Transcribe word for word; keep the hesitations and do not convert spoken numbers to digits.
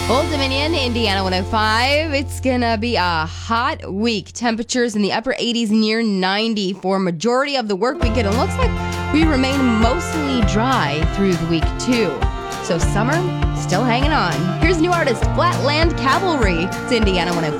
Old Dominion, Indiana one oh five. It's gonna be a hot week. Temperatures in the upper eighties, near ninety for majority of the work weekend. It looks like we remain mostly dry through the week too. So summer, still hanging on. Here's new artist Flatland Cavalry. It's Indiana one oh five.